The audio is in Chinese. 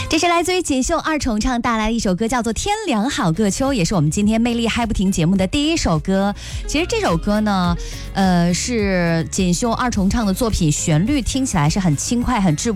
这是来自于锦绣二重唱带来的一首歌，叫做《天凉好个秋》，也是我们今天魅力嗨不停节目的第一首歌。其实这首歌呢，是锦绣二重唱的作品，旋律听起来是很轻快、很质朴